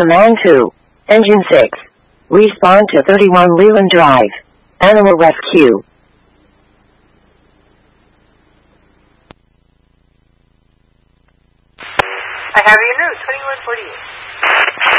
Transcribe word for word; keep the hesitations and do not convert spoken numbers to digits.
Command two. Engine six. Respawn to thirty-one Leland Drive. Animal rescue. I have you news, twenty-one forty-eight.